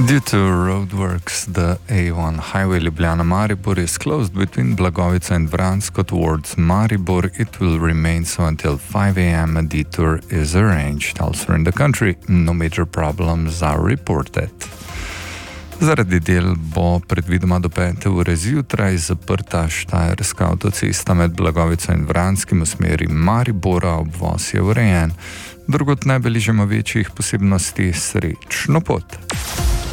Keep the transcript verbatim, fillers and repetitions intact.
Due to roadworks, the A one highway Ljubljana-Maribor is closed between Blagovica and Vransko towards Maribor. It will remain so until five a.m. A detour is arranged. Elsewhere in the country, no major problems are reported. Zaradi del bo predvidoma do pete ure zjutraj zaprta štajerska avtocesta med Blagovico in Vranskim v smeri Maribora, obvoz je urejen. Drugod ne beležimo večjih posebnosti, srečno pot.